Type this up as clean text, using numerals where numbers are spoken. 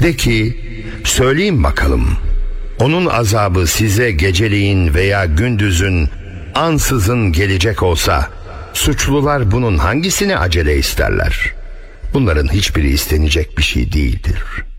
De ki, söyleyin bakalım, onun azabı size geceleyin veya gündüzün ansızın gelecek olsa, suçlular bunun hangisini acele isterler? Bunların hiçbiri istenecek bir şey değildir.